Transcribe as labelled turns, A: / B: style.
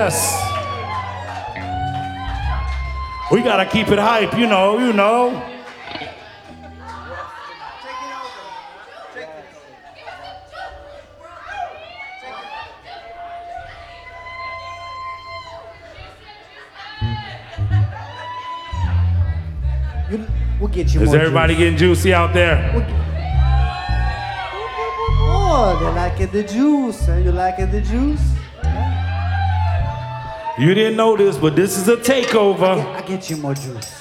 A: Yes. We gotta keep it hype, you know.
B: We'll get you
A: Is
B: more
A: everybody
B: juice.
A: getting juicy out there?
B: Oh, they like the juice. You like the juice?
A: You didn't know this, but this is a takeover.
B: I get you more juice.